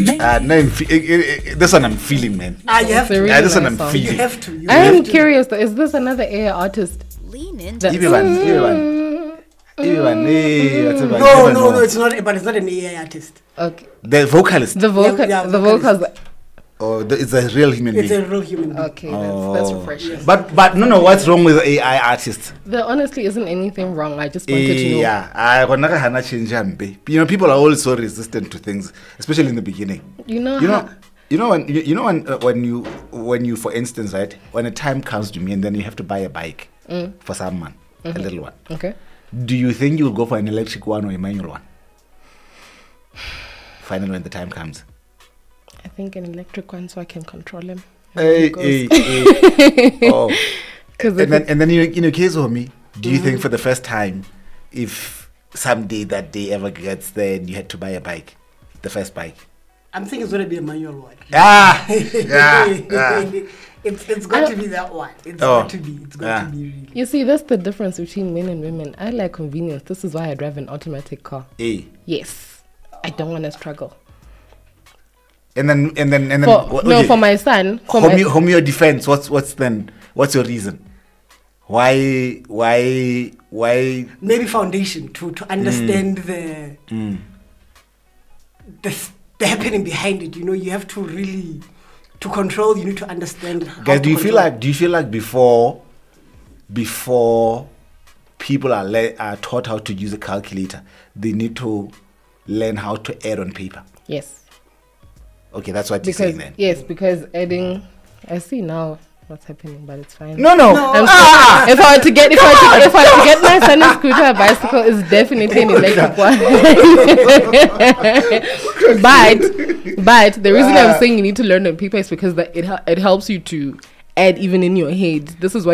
This one I'm feeling, man. You have to. Really This one nice I'm song. feeling. You have to. I am curious though, is this another AI artist? Lean into Everyone. No, it's not. But it's not an AI artist. Okay. The vocalist. The vocal, Yeah, the vocals. It's a real human It's being. a real human being. Okay, that's refreshing. But no, what's wrong with AI artists? There honestly isn't anything wrong. I just wanted to know. Yeah, I gonna hana change hambe. People are always so resistant to things, especially in the beginning. When you for instance, right, when a time comes to me and then you have to buy a bike for someone, a little one. Okay. Do you think you'll go for an electric one or a manual one? Finally, when the time comes. I think an electric one so I can control him. Oh. And And then in your case, homie, do you think for the first time, if someday that day ever gets there and you had to buy a bike, the first bike? I'm thinking it's gonna be a manual one. Yeah. It's got to be that one. It's got to be really. you see, that's the difference between men and women. I like convenience. This is why I drive an automatic car. Yes. I don't want to struggle. And then For my son. Home your defense. What's your reason? Why Maybe foundation to understand the happening behind it. You have to really to control. You need to understand. Guys, do you feel like before people are taught how to use a calculator, they need to learn how to add on paper? Yes. Okay, that's what you're saying then. Yes, because adding, I see now what's happening, but it's fine. No. If I were to get my son a scooter, a bicycle is definitely an electric one. but the reason I'm saying you need to learn on paper is because it helps you to add even in your head. This is why